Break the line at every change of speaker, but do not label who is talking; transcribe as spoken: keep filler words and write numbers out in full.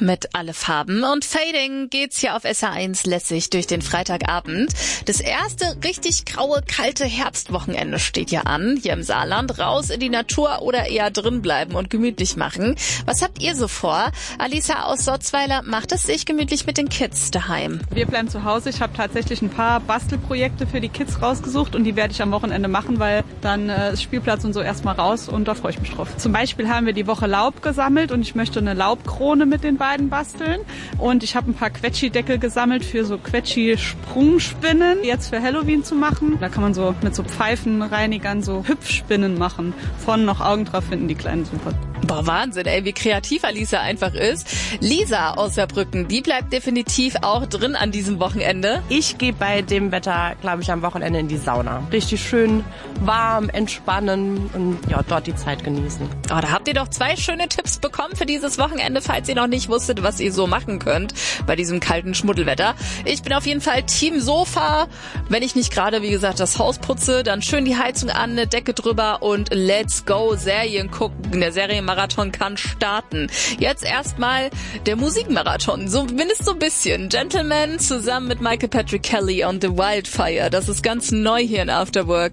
mit Alle Farben und Fading geht's hier auf S R eins lässig durch den Freitagabend. Das erste richtig graue, kalte Herbstwochenende steht ja an, hier im Saarland. Raus in die Natur oder eher drin bleiben und gemütlich machen. Was habt ihr so vor? Alisa aus Sotzweiler macht es sich gemütlich mit den Kids daheim.
Wir bleiben zu Hause. Ich habe tatsächlich ein paar Bastelprojekte für die Kids rausgesucht und die werde ich am Wochenende machen, weil dann äh, ist Spielplatz und so erstmal raus und da freue ich mich drauf. Zum Beispiel haben wir die Woche Laub gesammelt und ich möchte eine Laubkrone mit den beiden basteln. Und ich habe ein paar Quetschi-Deckel gesammelt für so Quetschi-Sprungspinnen, jetzt für Halloween zu machen. Da kann man so mit so Pfeifenreinigern so Hüpfspinnen machen. Vorne noch Augen drauf finden, die Kleinen super.
Boah, Wahnsinn, ey, wie kreativ Alisa einfach ist. Lisa aus Saarbrücken, die bleibt definitiv auch drin an diesem Wochenende.
Ich gehe bei dem Wetter, glaube ich, am Wochenende in die Sauna. Richtig schön warm, entspannen und ja, dort die Zeit genießen.
Oh, da habt ihr doch zwei schöne Tipps bekommen für dieses Wochenende, falls ihr noch nicht wusstet, was ihr so machen könnt bei diesem kalten Schmuddelwetter. Ich bin auf jeden Fall Team Sofa. Wenn ich nicht gerade, wie gesagt, das Haus putze, dann schön die Heizung an, eine Decke drüber und let's go Serien gucken. Der Serienmarathon kann starten. Jetzt erstmal der Musikmarathon, so mindestens so ein bisschen. Gentleman zusammen mit Michael Patrick Kelly und The Wildfire. Das ist ganz neu hier in After Work.